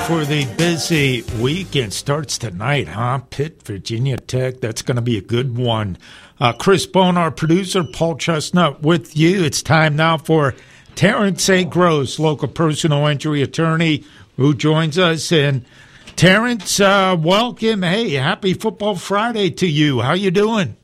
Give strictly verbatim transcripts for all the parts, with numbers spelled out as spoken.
for the busy weekend. Starts tonight, huh? Pitt, Virginia Tech. That's going to be a good one. Uh, Chris Bone, our producer, Paul Chestnut with you. It's time now for Terrence A. Gross, local personal injury attorney, who joins us. And Terrence, uh, welcome. Hey, happy Football Friday to you. How you doing?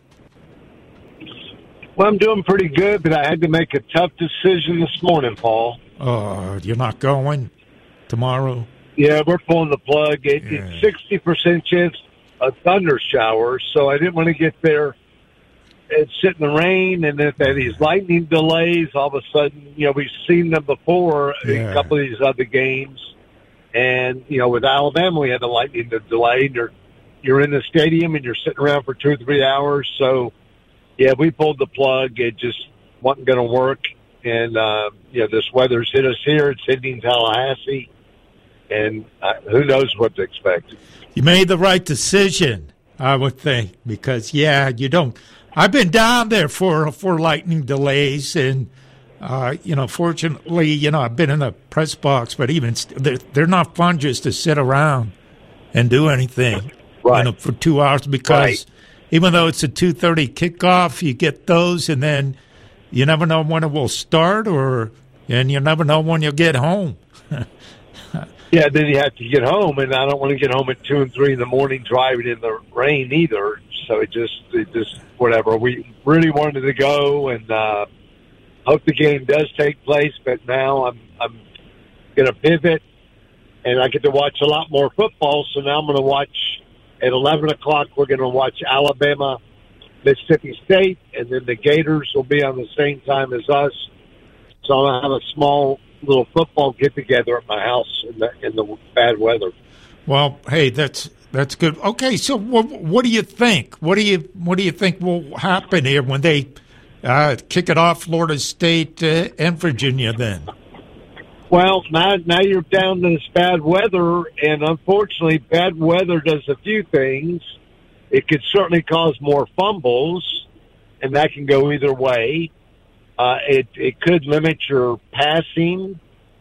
Well, I'm doing pretty good, but I had to make a tough decision this morning, Paul. Oh, you're not going tomorrow? Yeah, we're pulling the plug. It, Yeah. It's sixty percent chance of thunder showers, so I didn't want to get there and sit in the rain, and if there are these lightning delays, all of a sudden, you know, we've seen them before in Yeah. a couple of these other games. And, you know, with Alabama, we had the lightning delay, and you're, you're in the stadium, and you're sitting around for two or three hours. So, yeah, we pulled the plug. It just wasn't going to work. And, uh, you know, this weather's hit us here. It's hitting Tallahassee. And uh, who knows what to expect. You made the right decision, I would think, because, yeah, you don't – I've been down there for for lightning delays, and, uh, you know, fortunately, you know, I've been in the press box, but even st- they're, they're not fun just to sit around and do anything, Right. you know, for two hours because Right. even though it's a two thirty kickoff, you get those, and then you never know when it will start, or and you never know when you'll get home. Yeah, then you have to get home, and I don't want to get home at two and three in the morning driving in the rain either. So it just, it just whatever. We really wanted to go, and uh, hope the game does take place. But now I'm I'm going to pivot, and I get to watch a lot more football. So now I'm going to watch at eleven o'clock. We're going to watch Alabama, Mississippi State, and then the Gators will be on the same time as us. So I'm going to have a small little football get together at my house in the in the bad weather. Well, hey, that's that's good. Okay, so what, what do you think? What do you what do you think will happen here when they uh, kick it off, Florida State uh, and Virginia? Then, Well, now now you're down to this bad weather, and unfortunately, bad weather does a few things. It could certainly cause more fumbles, and that can go either way. Uh, it it could limit your passing.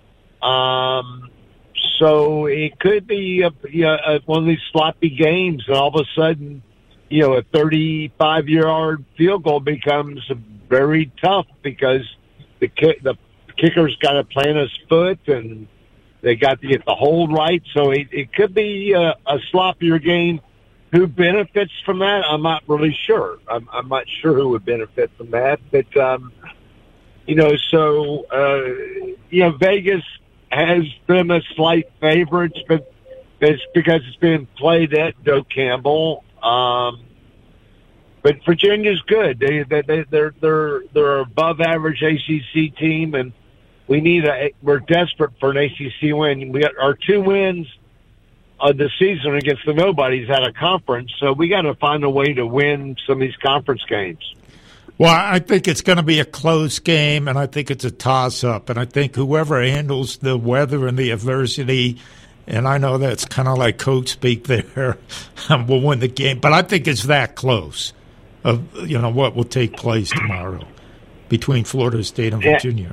Um, so it could be a, you know, a, one of these sloppy games, and all of a sudden, you know, a thirty-five yard field goal becomes very tough because the kick, the kicker's got to plant his foot, and they got to get the hold right. So it, it could be a, a sloppier game. Who benefits from that? I'm not really sure. I'm, I'm not sure who would benefit from that, but. Um, You know, so, uh, you know, Vegas has them as slight favorites, but it's because it's been played at Doak Campbell. Um, but Virginia's good. They, they, they, they're, they're, they're above average A C C team, and we need a, we're desperate for an A C C win. We got our two wins of the season against the nobodies out of conference, so we got to find a way to win some of these conference games. well, I think it's going to be a close game, and I think it's a toss-up, and I think whoever handles the weather and the adversity, and I know that's kind of like coach speak there, will win the game, but I think it's that close of, you know, what will take place tomorrow between Florida State and Yeah. Virginia.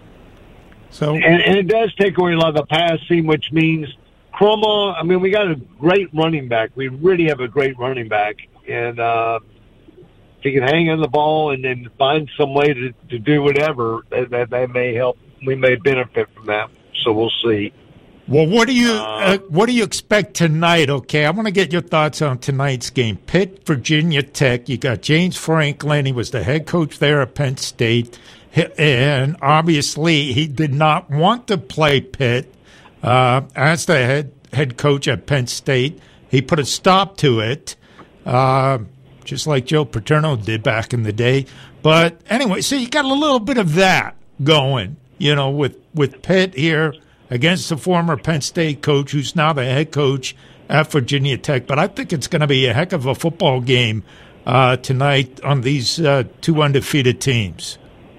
So, And, and it does take away a lot of the passing, which means Crummell, I mean, we got a great running back. We really have a great running back. And uh, if he can hang on the ball and then find some way to, to do whatever, that, that, that may help. We may benefit from that. So we'll see. well, what do you Uh, uh, what do you expect tonight? Okay, I want to get your thoughts on tonight's game. Pitt, Virginia Tech. You got James Franklin. He was the head coach there at Penn State, and obviously he did not want to play Pitt uh, as the head head coach at Penn State. He put a stop to it, uh, just like Joe Paterno did back in the day. But anyway, so you got a little bit of that going, you know, with with Pitt here against the former Penn State coach, who's now the head coach at Virginia Tech. But I think it's going to be a heck of a football game uh, tonight on these uh, two undefeated teams.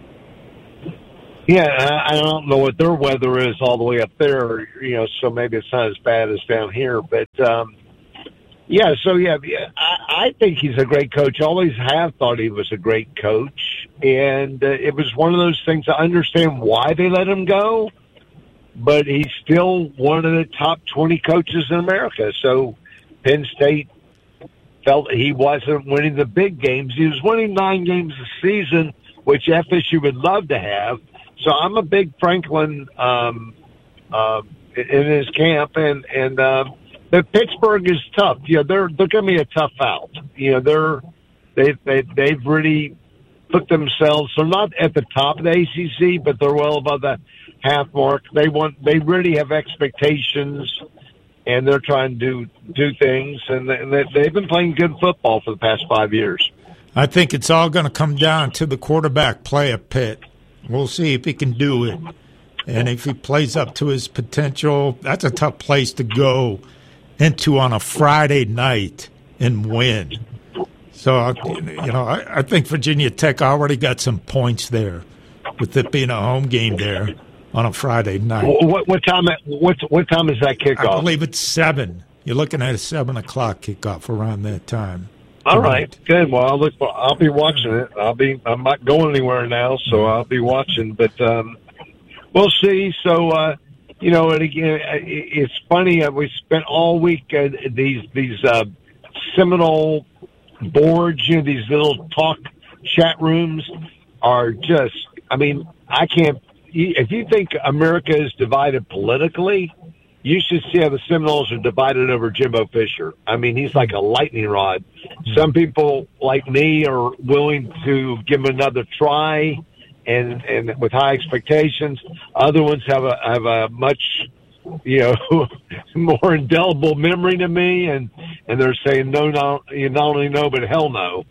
Yeah, I I don't know what their weather is all the way up there, you know, so maybe it's not as bad as down here. But, um, yeah, so, yeah, yeah, I, I think he's a great coach. Always have thought he was a great coach. And uh, it was one of those things, I understand why they let him go. but he's still one of the top twenty coaches in America. So Penn State felt he wasn't winning the big games. He was winning nine games a season, which F S U would love to have. So I'm a big Franklin um, uh, in his camp, and and uh, but Pittsburgh is tough. You know, they're they're going to be a tough out. You know, they're they they they've really put themselves. They're not at the top of the A C C, but they're well above the half mark. They want they really have expectations, and they're trying to do do things, and they, they've been playing good football for the past five years. I think it's all going to come down to the quarterback play at Pitt. We'll see if he can do it. And if he plays up to his potential, that's a tough place to go into on a Friday night and win. So, you know, I, I think Virginia Tech already got some points there with it being a home game there on a Friday night. What, what time? What what time is that kickoff? I believe it's seven. You're looking at a seven o'clock kickoff around that time. All right, good. Well, I'll look. I'll be watching it. I'll be. I'm not going anywhere now, so I'll be watching. But um, we'll see. So uh, you know, and again, it's funny. Uh, we spent all week uh, these these uh, Seminole boards. You know, these little talk chat rooms are just. I mean, I can't. If you think America is divided politically, you should see how the Seminoles are divided over Jimbo Fisher. I mean, he's like a lightning rod. Some people like me are willing to give him another try and, and with high expectations. Other ones have a, have a much, you know, more indelible memory to me. And, and they're saying, no, no, you not only no, but hell no.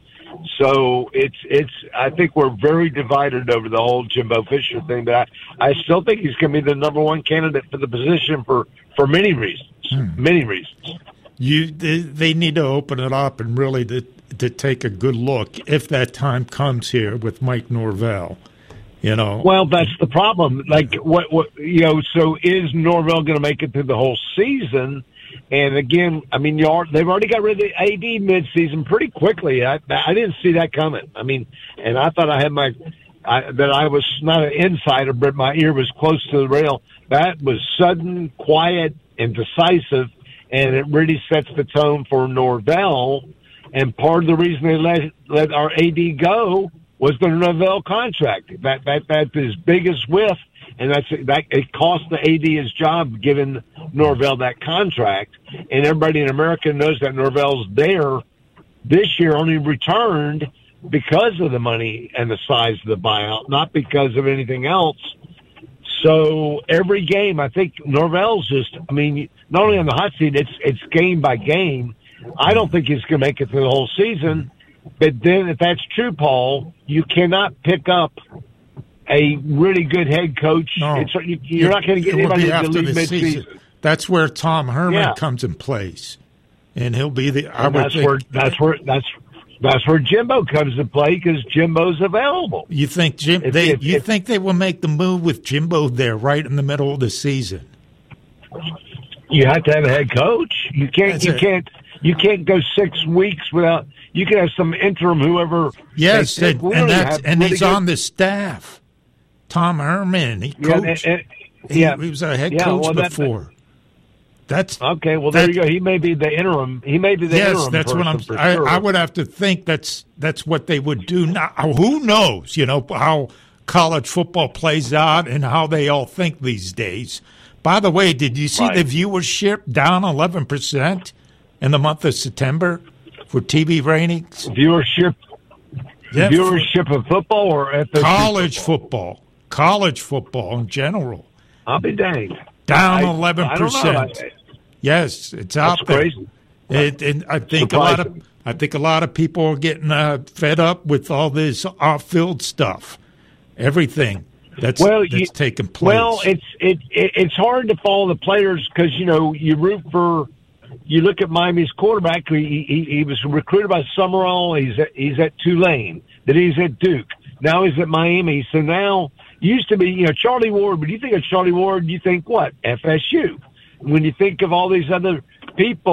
So it's, it's, I think we're very divided over the whole Jimbo Fisher thing, but I, I still think he's going to be the number one candidate for the position for, for many reasons, hmm. many reasons. You, they, they need to open it up and really to, to take a good look if that time comes here with Mike Norvell, you know. Well, that's the problem. Like what, what, you know, so is Norvell going to make it through the whole season? And again, I mean, you are, they've already got rid of the A D midseason pretty quickly. I, I didn't see that coming. I mean, and I thought I had my, I, that I was not an insider, but my ear was close to the rail. That was sudden, quiet, and decisive, and it really sets the tone for Norvell. And part of the reason they let, let our A D go was the Norvell contract. That, that, that's his biggest whiff. And that's that. It cost the A D his job, giving Norvell that contract. And everybody in America knows that Norvell's there this year, only returned because of the money and the size of the buyout, not because of anything else. So every game, I think Norvell's just. I mean, not only on the hot seat, it's it's game by game. I don't think he's going to make it through the whole season. But then, if that's true, Paul, you cannot pick up a really good head coach. No, it's, you, you're it, not going to get anybody to lead midseason. That's where Tom Herman yeah. comes in place, and he'll be the. I would that's think, where that's where that's that's where Jimbo comes to play because Jimbo's available. You think Jim? If, they if, you if, think they will make the move with Jimbo there right in the middle of the season? You have to have a head coach. You can't. That's you it. can't. You can't go six weeks without. You can have some interim whoever. Yes, and, and that's and really he's good, on the staff. Tom Herman, he coached. Yeah, and, and, he, yeah. he was a head yeah, coach well, before. That, that's okay. Well, there that, you go. He may be the interim. He may be the yes, interim. Yes, that's what I'm. I, sure. I would have to think that's that's what they would do now. Who knows? You know how college football plays out and how they all think these days. By the way, did you see right. the viewership down eleven percent in the month of September for T V ratings? Viewership. Yeah, viewership for, of football or F S U college football? football. College football in general. I'll be danged. Down eleven percent. Yes, it's out That's there. Crazy. It, and I think Surprising. a lot of I think a lot of people are getting uh, fed up with all this off-field stuff. Everything that's well, that's you, taking place. Well, it's it, it it's hard to follow the players because you know you root for. You look at Miami's quarterback. He, he he was recruited by Summerall. He's at, he's at Tulane. Then he's at Duke. Now he's at Miami. So now. Used to be, you know, Charlie Ward. When you think of Charlie Ward, you think what? F S U. When you think of all these other people.